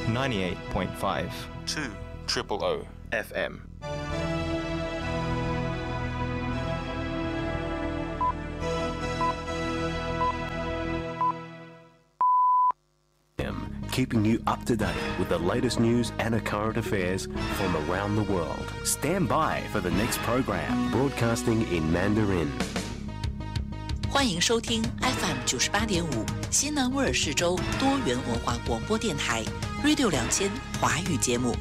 98.5 200 FM。 Keeping you up to date with the latest news and current affairs from around the world. Stand by for the next program, broadcasting in Mandarin. 欢迎收听 FM 98.5西南威尔士州多元文化广播电台 Radio 2000华语节目。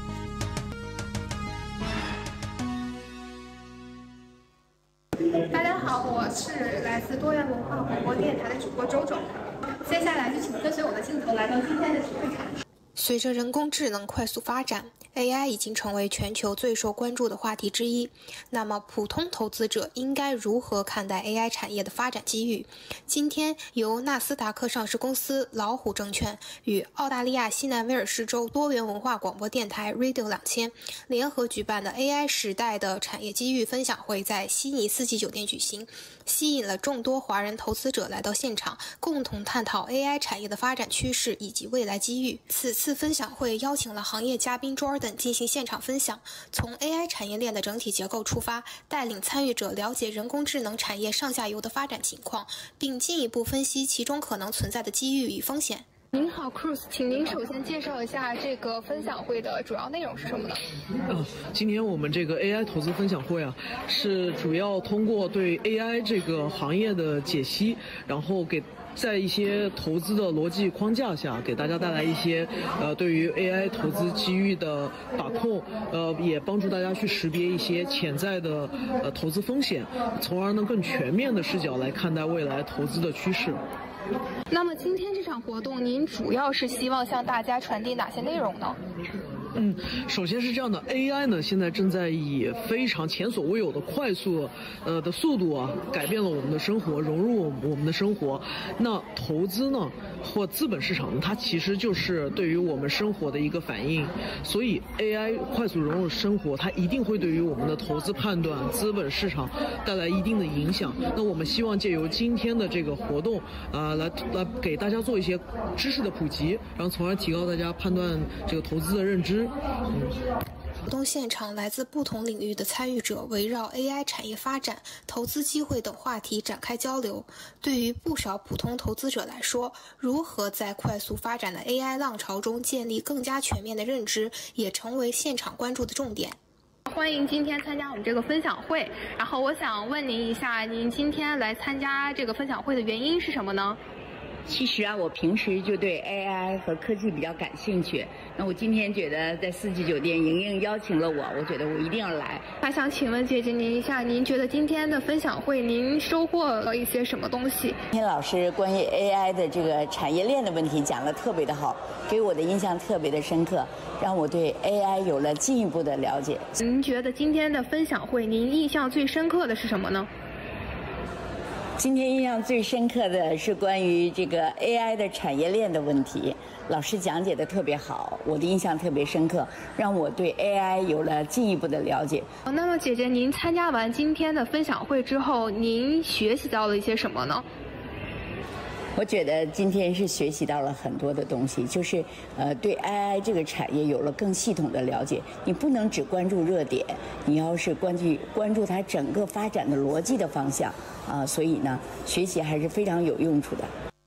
大家好，我是来自多元文化广播电台的主播周周。接下来就请跟随我的镜头来到今天的体育场。随着人工智能快速发展， AI 已经成为全球最受关注的话题之一。那么普通投资者应该如何看待 AI 产业的发展机遇？今天由纳斯达克上市公司老虎证券与澳大利亚西南威尔士州多元文化广播电台 Radio 2000联合举办的 AI 时代的产业机遇分享会在悉尼四季酒店举行，吸引了众多华人投资者来到现场，共同探讨 AI 产业的发展趋势以及未来机遇。此次分享会邀请了行业嘉宾 Jordan 进行现场分享，从 AI 产业链的整体结构出发，带领参与者了解人工智能产业上下游的发展情况，并进一步分析其中可能存在的机遇与风险。您好 Cruz， 请您首先介绍一下这个分享会的主要内容是什么呢？ 今天我们这个 AI 投资分享会是主要通过对 AI 这个行业的解析，然后在一些投资的逻辑框架下，给大家带来一些对于 AI 投资机遇的把控，也帮助大家去识别一些潜在的投资风险，从而能更全面的视角来看待未来投资的趋势。 那么今天这场活动，您主要是希望向大家传递哪些内容呢？ 首先是这样的 ，AI 呢现在正在以非常前所未有的快速的速度改变了我们的生活，融入我们的生活。那投资呢或资本市场，它其实就是对于我们生活的一个反应。所以 AI 快速融入生活，它一定会对于我们的投资判断、资本市场带来一定的影响。那我们希望借由今天的这个活动来给大家做一些知识的普及，然后从而提高大家判断这个投资的认知。 活动现场来自不同领域的参与者围绕 AI 产业发展、投资机会等话题展开交流。对于不少普通投资者来说，如何在快速发展的 AI 浪潮中建立更加全面的认知，也成为现场关注的重点。欢迎今天参加我们这个分享会，然后我想问您一下，您今天来参加这个分享会的原因是什么呢？ 其实我平时就对 AI 和科技比较感兴趣。那我今天觉得在四季酒店莹莹邀请了我觉得我一定要来。 还想请问姐姐您一下，您觉得今天的分享会您收获了一些什么东西？ 今天老师关于 AI 的这个产业链的问题讲得特别的好，给我的印象特别的深刻，让我对 AI 有了进一步的了解。 您觉得今天的分享会您印象最深刻的是什么呢？ 今天印象最深刻的是关于这个 AI 的产业链的问题，老师讲解的特别好，我的印象特别深刻，让我对 AI 有了进一步的了解。 那么姐姐，您参加完今天的分享会之后，您学习到了一些什么呢？ 我觉得今天是学习到了很多的东西，就是对 AI 这个产业有了更系统的了解。你不能只关注热点，你要是关注它整个发展的逻辑的方向所以呢，学习还是非常有用处的。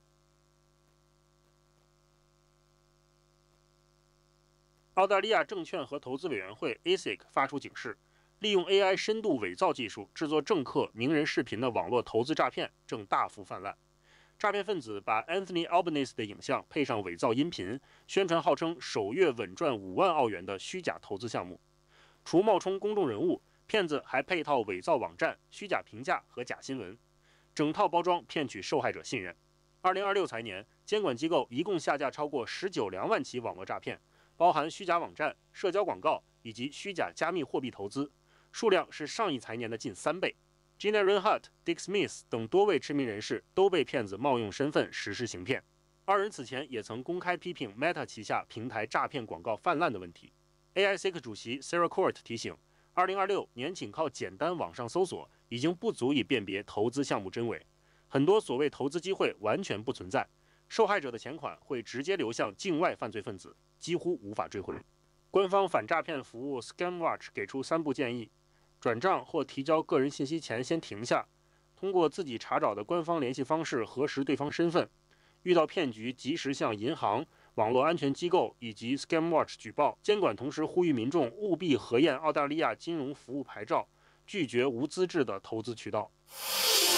澳大利亚证券和投资委员会 ASIC 发出警示，利用 AI 深度伪造技术制作政客、名人视频的网络投资诈骗正大幅泛滥。诈骗分子把 Anthony Albanese 的影像配上伪造音频，宣传号称首月稳赚5万澳元的虚假投资项目。除冒充公众人物，骗子还配套伪造网站、虚假评价和假新闻，整套包装骗取受害者信任。2026财年，监管机构一共下架超过19两万起网络诈骗，包含虚假网站、社交广告以及虚假加密货币投资，数量是上一财年的近3倍。Gina Rinehart、Dick Smith 等多位知名人士都被骗子冒用身份实施行骗。二人此前也曾公开批评 Meta 旗下平台诈骗广告泛滥的问题。AISIC 主席 Sarah Court 提醒，2026年仅靠简单网上搜索已经不足以辨别投资项目真伪，很多所谓投资机会完全不存在， 受害者的钱款会直接流向境外犯罪分子，几乎无法追回。官方反诈骗服务 ScamWatch 给出3步建议：转账或提交个人信息前先停下，通过自己查找的官方联系方式核实对方身份，遇到骗局及时向银行、网络安全机构以及 ScamWatch 举报。监管同时呼吁民众务必核验澳大利亚金融服务牌照，拒绝无资质的投资渠道。